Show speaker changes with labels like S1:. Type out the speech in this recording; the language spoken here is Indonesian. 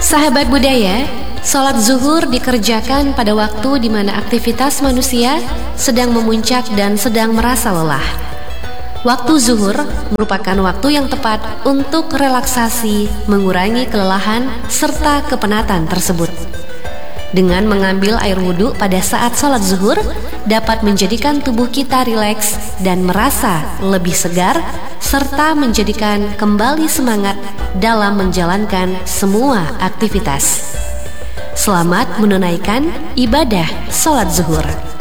S1: Sahabat budaya, sholat zuhur dikerjakan pada waktu di mana aktivitas manusia sedang memuncak dan sedang merasa lelah. Waktu zuhur merupakan waktu yang tepat untuk relaksasi, mengurangi kelelahan, serta kepenatan tersebut. Dengan mengambil air wudhu pada saat sholat zuhur dapat menjadikan tubuh kita rileks dan merasa lebih segar, serta menjadikan kembali semangat dalam menjalankan semua aktivitas. Selamat menunaikan ibadah sholat zuhur.